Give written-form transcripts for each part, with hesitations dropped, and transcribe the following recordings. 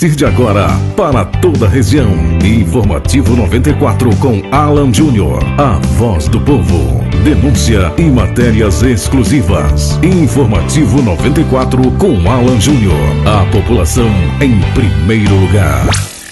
partir de agora, para toda a região, Informativo 94 com Alan Júnior, a voz do povo. Denúncia e matérias exclusivas. Informativo 94 com Alan Júnior, a população em primeiro lugar.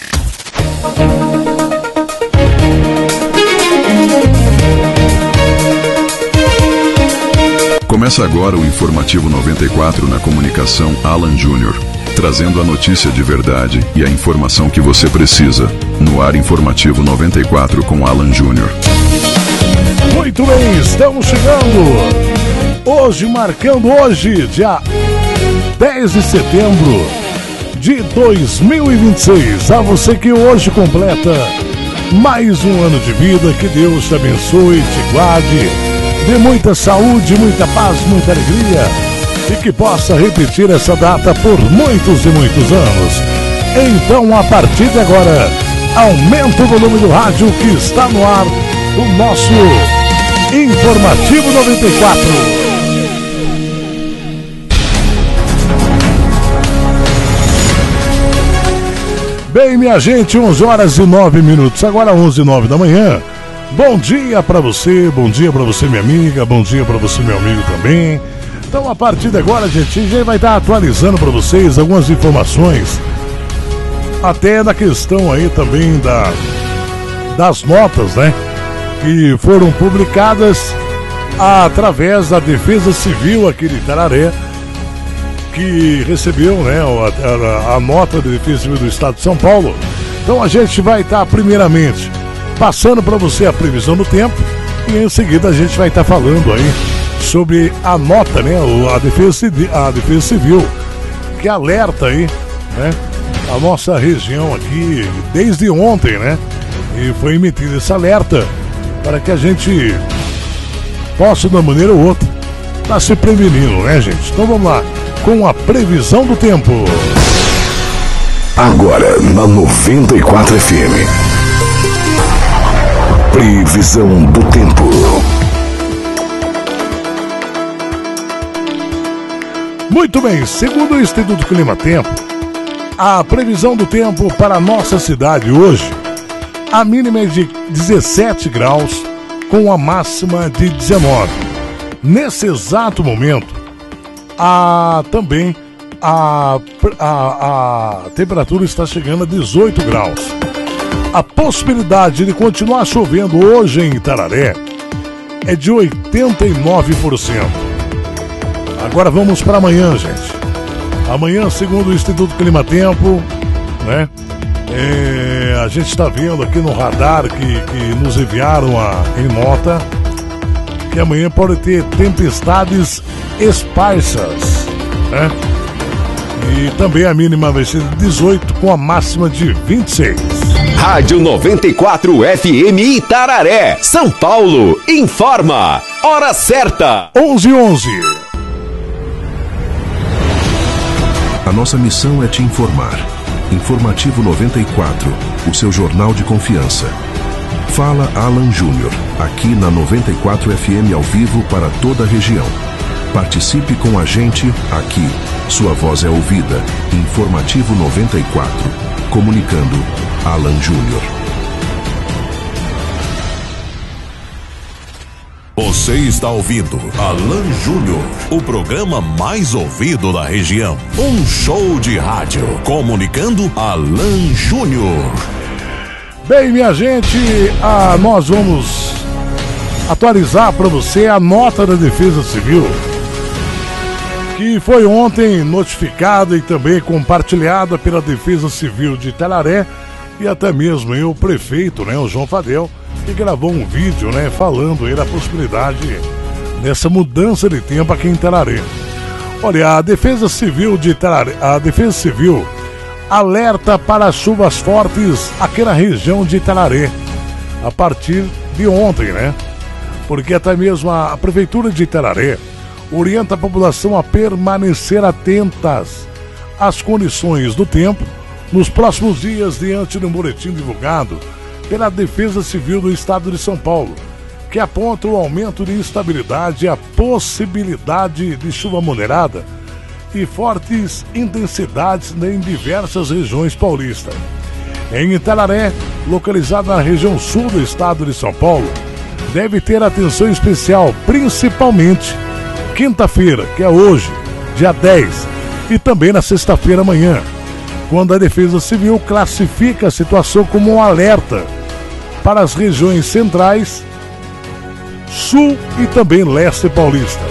Começa agora o Informativo 94 na comunicação Alan Júnior, trazendo a notícia de verdade e a informação que você precisa. No ar Informativo 94 com Alan Júnior. Muito bem, estamos chegando. Hoje, marcando hoje, dia 10 de setembro de 2026. A você que hoje completa mais um ano de vida, que Deus te abençoe, te guarde, dê muita saúde, muita paz, muita alegria e que possa repetir essa data por muitos e muitos anos. Então, a partir de agora, aumenta o volume do rádio que está no ar, o nosso Informativo 94. Bem, minha gente, 11 horas e 9 minutos, agora 11h09 da manhã. Bom dia pra você, minha amiga, bom dia pra você, meu amigo também. Então, a partir de agora, gente, já vai estar atualizando pra vocês algumas informações, até da questão aí também das notas, né, que foram publicadas através da Defesa Civil aqui de Itararé, que recebeu, né, a nota da Defesa Civil do Estado de São Paulo. Então, a gente vai estar primeiramente passando para você a previsão do tempo e em seguida a gente vai estar falando aí sobre a nota, né, a Defesa Civil, que alerta aí, né, a nossa região aqui desde ontem, né, e foi emitido esse alerta para que a gente possa, de uma maneira ou outra, estar se prevenindo, né, gente? Então vamos lá, com a previsão do tempo. Agora na 94 FM. Previsão do tempo. Muito bem, segundo o Instituto Clima Tempo, a previsão do tempo para a nossa cidade hoje, a mínima é de 17 graus com a máxima de 19. Nesse exato momento, também a temperatura está chegando a 18 graus. A possibilidade de continuar chovendo hoje em Itararé é de 89%. Agora vamos para amanhã, gente. Amanhã, segundo o Instituto Clima Tempo, né, a gente está vendo aqui no radar que nos enviaram em nota que amanhã pode ter tempestades esparsas, né? E também a mínima vai ser de 18 com a máxima de 26. Rádio 94 FM Itararé, São Paulo, informa, hora certa. 11h11. A nossa missão é te informar. Informativo 94, o seu jornal de confiança. Fala Alan Júnior, aqui na 94 FM ao vivo para toda a região. Participe com a gente aqui. Sua voz é ouvida. Informativo 94. Comunicando, Alan Júnior. Você está ouvindo Alan Júnior, o programa mais ouvido da região. Um show de rádio. Comunicando, Alan Júnior. Bem, minha gente, nós vamos atualizar para você a nota da Defesa Civil, que foi ontem notificada e também compartilhada pela Defesa Civil de Itararé e até mesmo o prefeito, né, o João Fadel, que gravou um vídeo, né, falando aí da possibilidade dessa mudança de tempo aqui em Itararé. Olha, a Defesa Civil de Itararé, a Defesa Civil alerta para chuvas fortes aqui na região de Itararé a partir de ontem, né? Porque até mesmo a Prefeitura de Itararé orienta a população a permanecer atentas às condições do tempo nos próximos dias diante do boletim divulgado pela Defesa Civil do Estado de São Paulo, que aponta o aumento de instabilidade e a possibilidade de chuva moderada e fortes intensidades em diversas regiões paulistas. Em Itararé, localizada na região sul do estado de São Paulo, deve ter atenção especial, principalmente quinta-feira, que é hoje, dia 10, e também na sexta-feira amanhã, quando a Defesa Civil classifica a situação como um alerta para as regiões centrais, sul e também leste paulista.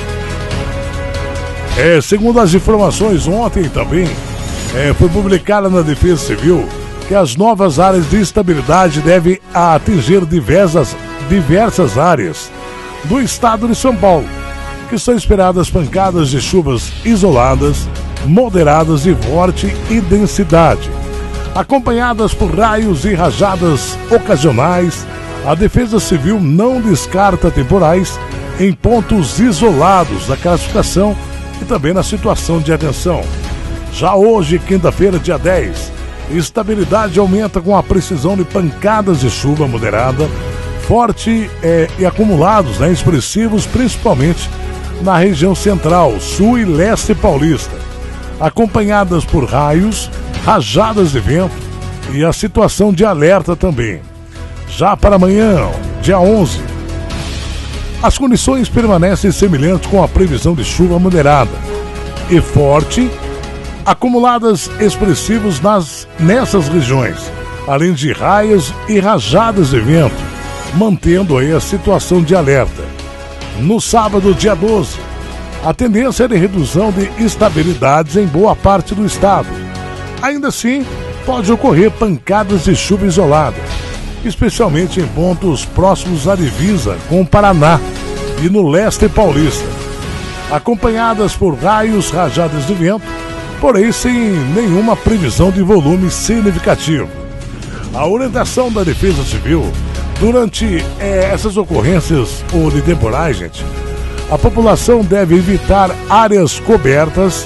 Segundo as informações, ontem também foi publicada na Defesa Civil que as novas áreas de estabilidade devem atingir diversas áreas do estado de São Paulo, que são esperadas pancadas de chuvas isoladas, moderadas de forte intensidade, acompanhadas por raios e rajadas ocasionais. A Defesa Civil não descarta temporais em pontos isolados da classificação e também na situação de atenção. Já hoje, quinta-feira, dia 10, estabilidade aumenta com a precisão de pancadas de chuva moderada, forte e acumulados, expressivos, principalmente na região central, sul e leste paulista, acompanhadas por raios, rajadas de vento e a situação de alerta também. Já para amanhã, dia 11, as condições permanecem semelhantes com a previsão de chuva moderada e forte, acumuladas expressivos nessas regiões, além de raios e rajadas de vento, mantendo aí a situação de alerta. No sábado, dia 12, a tendência é de redução de instabilidades em boa parte do estado. Ainda assim, pode ocorrer pancadas de chuva isolada, especialmente em pontos próximos à divisa com o Paraná e no leste paulista, acompanhadas por raios, rajadas de vento, porém sem nenhuma previsão de volume significativo. A orientação da Defesa Civil durante essas ocorrências ou de temporais, gente, a população deve evitar áreas cobertas,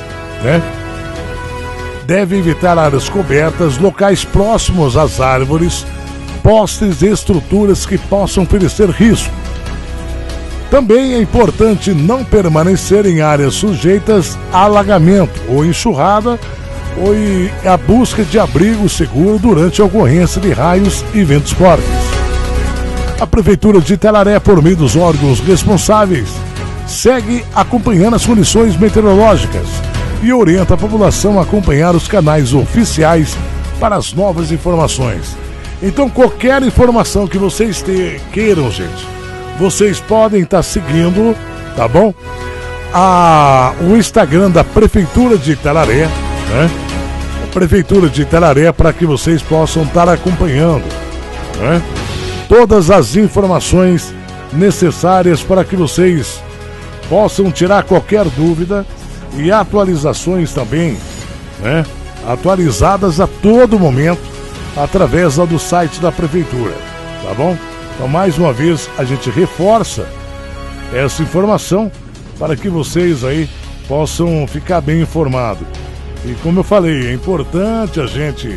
Deve evitar áreas cobertas, locais próximos às árvores, postes e estruturas que possam oferecer risco. Também é importante não permanecer em áreas sujeitas a alagamento ou enxurrada ou a busca de abrigo seguro durante a ocorrência de raios e ventos fortes. A Prefeitura de Itararé, por meio dos órgãos responsáveis, segue acompanhando as condições meteorológicas e orienta a população a acompanhar os canais oficiais para as novas informações. Então, qualquer informação que vocês queiram, gente, vocês podem estar seguindo, tá bom? O Instagram da Prefeitura de Itararé, A Prefeitura de Itararé, para que vocês possam estar acompanhando, todas as informações necessárias para que vocês possam tirar qualquer dúvida e atualizações também, atualizadas a todo momento através do site da Prefeitura, tá bom? Então, mais uma vez, a gente reforça essa informação para que vocês aí possam ficar bem informados. E como eu falei, é importante a gente,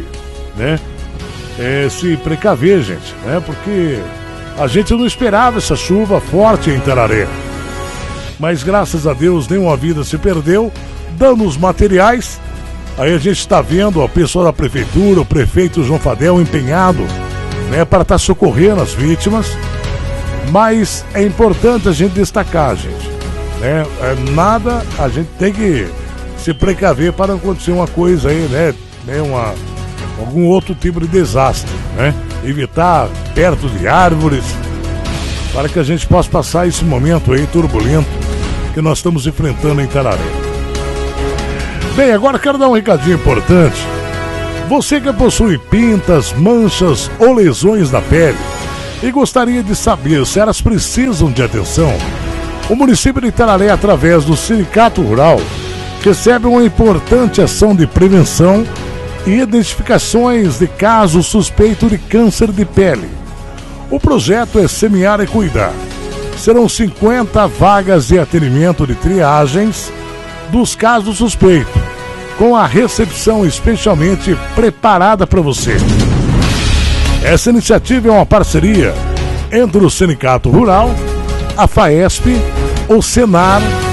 se precaver, gente, porque a gente não esperava essa chuva forte em Itararé. Mas graças a Deus nenhuma vida se perdeu, danos materiais. Aí a gente está vendo a pessoa da Prefeitura, o prefeito João Fadel empenhado, para estar socorrendo as vítimas. Mas é importante a gente destacar, gente, nada, a gente tem que se precaver para não acontecer uma coisa aí, algum outro tipo de desastre, evitar perto de árvores, para que a gente possa passar esse momento aí turbulento que nós estamos enfrentando em Itararé. Bem, agora quero dar um recadinho importante. Você que possui pintas, manchas ou lesões na pele e gostaria de saber se elas precisam de atenção, o município de Itararé, através do Sindicato Rural, recebe uma importante ação de prevenção e identificações de casos suspeitos de câncer de pele. O projeto é Semear e Cuidar. Serão 50 vagas de atendimento de triagens dos casos suspeitos, com a recepção especialmente preparada para você. Essa iniciativa é uma parceria entre o Sindicato Rural, a FAESP, o Senar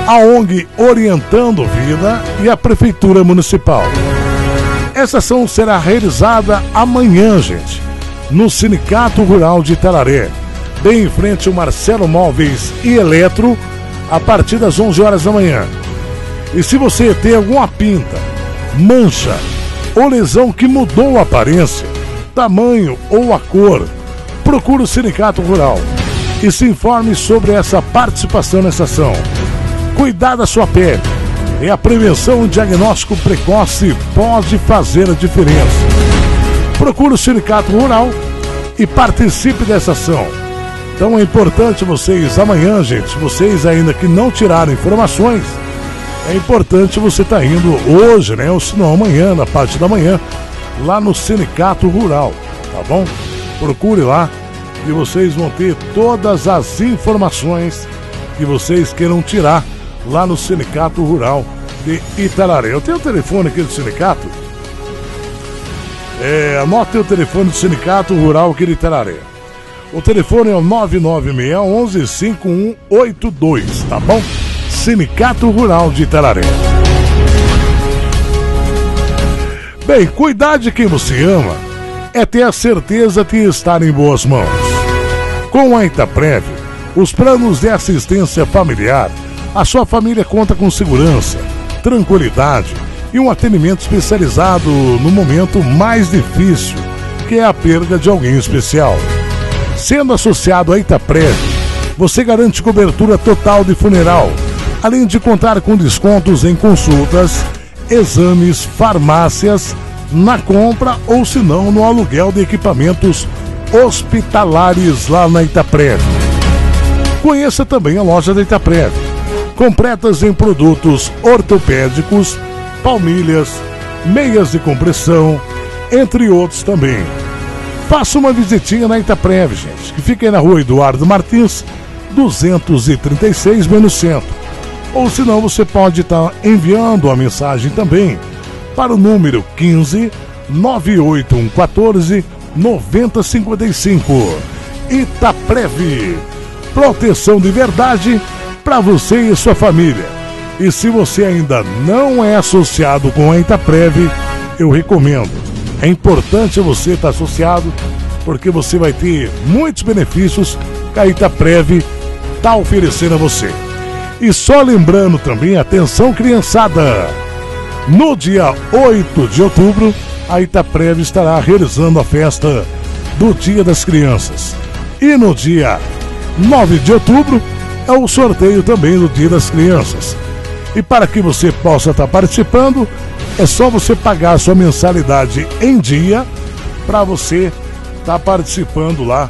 a ONG Orientando Vida e a Prefeitura Municipal. Essa ação será realizada amanhã, gente, no Sindicato Rural de Itararé, bem em frente ao Marcelo Móveis e Eletro, a partir das 11 horas da manhã. E se você tem alguma pinta, mancha ou lesão que mudou a aparência, tamanho ou a cor, procure o Sindicato Rural e se informe sobre essa participação nessa ação. Cuidar da sua pele e a prevenção e diagnóstico precoce pode fazer a diferença. Procure o Sindicato Rural e participe dessa ação. Então é importante vocês, amanhã, gente, vocês ainda que não tiraram informações, é importante você estar indo hoje, né, ou se não amanhã, na parte da manhã, lá no Sindicato Rural, tá bom? Procure lá e vocês vão ter todas as informações que vocês queiram tirar lá no Sindicato Rural de Itararé. Eu tenho o telefone aqui do sindicato. Anote o telefone do Sindicato Rural aqui de Itararé. O telefone é o 99611-5182, tá bom? Sindicato Rural de Itararé. Bem, cuidar de quem você ama é ter a certeza de estar em boas mãos. Com a Itaprev, os planos de assistência familiar, a sua família conta com segurança, tranquilidade e um atendimento especializado no momento mais difícil, que é a perda de alguém especial. Sendo associado à Itaprev, você garante cobertura total de funeral, além de contar com descontos em consultas, exames, farmácias, na compra ou se não no aluguel de equipamentos hospitalares lá na Itaprev. Conheça também a loja da Itaprev, completas em produtos ortopédicos, palmilhas, meias de compressão, entre outros também. Faça uma visitinha na Itaprev, gente, que fica aí na rua Eduardo Martins, 236, bem no centro. Ou se não, você pode estar enviando a mensagem também para o número 15 98114 9055. Itaprev, proteção de verdade para você e sua família. E se você ainda não é associado com a Itaprev, eu recomendo. É importante você estar associado, porque você vai ter muitos benefícios que a Itaprev está oferecendo a você. E só lembrando também, atenção criançada, no dia 8 de outubro, a Itaprev estará realizando a festa do Dia das Crianças. E no dia 9 de outubro, é o sorteio também do Dia das Crianças. E para que você possa estar participando, é só você pagar a sua mensalidade em dia para você estar participando lá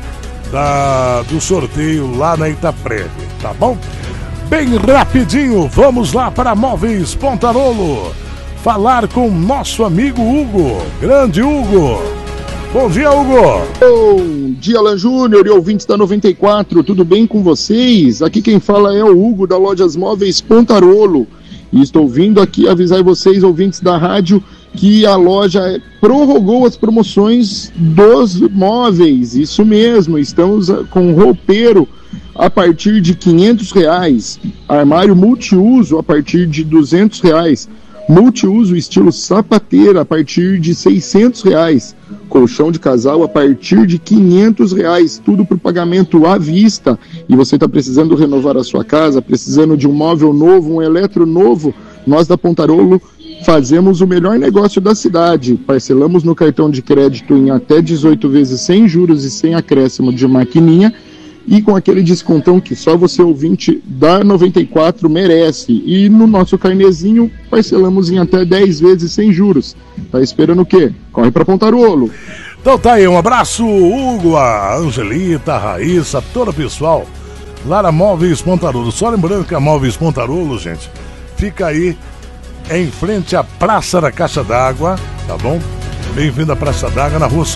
do sorteio lá na Itaprev, tá bom? Bem rapidinho, vamos lá para Móveis Pontarolo, falar com nosso amigo Hugo, grande Hugo. Bom dia, Hugo. Bom dia, Alan Júnior e ouvintes da 94, tudo bem com vocês? Aqui quem fala é o Hugo da Lojas Móveis Pontarolo. E estou vindo aqui avisar vocês, ouvintes da rádio, que a loja prorrogou as promoções dos móveis. Isso mesmo, estamos com roupeiro a partir de R$500, armário multiuso a partir de R$200, multiuso estilo sapateira a partir de R$600, colchão de casal a partir de R$500, tudo por pagamento à vista. E você está precisando renovar a sua casa, precisando de um móvel novo, um eletro novo, nós da Pontarolo fazemos o melhor negócio da cidade. Parcelamos no cartão de crédito em até 18 vezes sem juros e sem acréscimo de maquininha, e com aquele descontão que só você, ouvinte da 94, merece. E no nosso carnezinho, parcelamos em até 10 vezes sem juros. Tá esperando o quê? Corre pra Pontarolo. Então tá aí, um abraço, Hugo, a Angelita, a Raíssa, todo o pessoal lá na Móveis Pontarolo. Só lembrando que a Móveis Pontarolo, gente, fica aí em frente à Praça da Caixa d'Água, tá bom? Bem-vindo à Praça d'Água, na rua